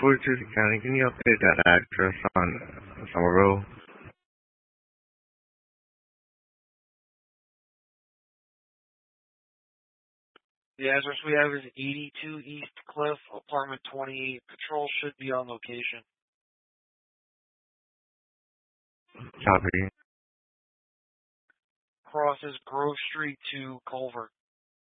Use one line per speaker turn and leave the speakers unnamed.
Fort Jersey County, can you update that address on Somerville?
The address we have is 82 East Cliff, apartment 28. Patrol should be on location.
Copy.
Crosses Grove Street to Culver.